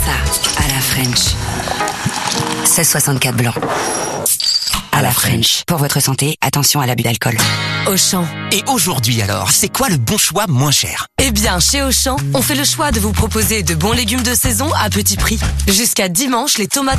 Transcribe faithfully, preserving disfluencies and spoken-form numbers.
Ça, à la French. seize soixante-quatre blanc. À la French. Pour votre santé, attention à l'abus d'alcool. Auchan. Et aujourd'hui alors, c'est quoi le bon choix moins cher? Eh bien, chez Auchan, on fait le choix de vous proposer de bons légumes de saison à petit prix. Jusqu'à dimanche, les tomates